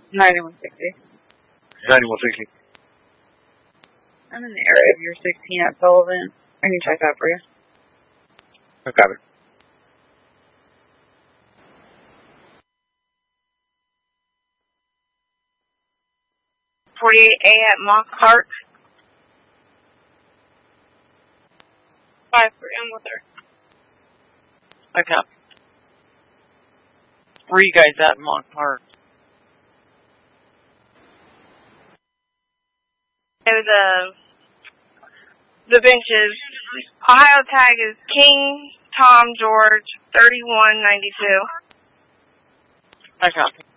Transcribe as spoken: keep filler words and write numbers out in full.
ninety-one sixty. ninety-one sixty. I'm in the area of your sixteen at Sullivan. I can check that for you. I got it. forty-eight A at Mock Park. five three, I'm with her. Okay. Where are you guys at in Mock Park? And the, the benches. Ohio tag is King Tom George thirty-one ninety-two. I copy.